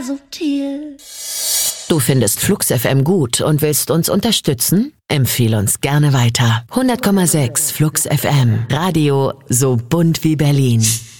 subtil. Du findest Flux FM gut und willst uns unterstützen? Empfehle uns gerne weiter. 100,6 Flux FM. Radio so bunt wie Berlin.